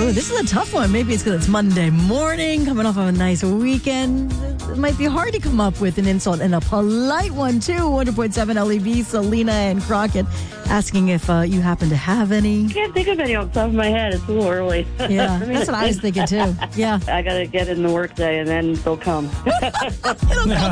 Oh, this is a tough one. Maybe it's because it's Monday morning, coming off of a nice weekend. It might be hard to come up with an insult and a polite one, too. 100.7 LEV, Selena and Crockett asking if you happen to have any. I can't think of any off the top of my head. It's a little early. Yeah, that's what I was thinking, too. Yeah. I got to get in the work day, and then they'll come. It'll come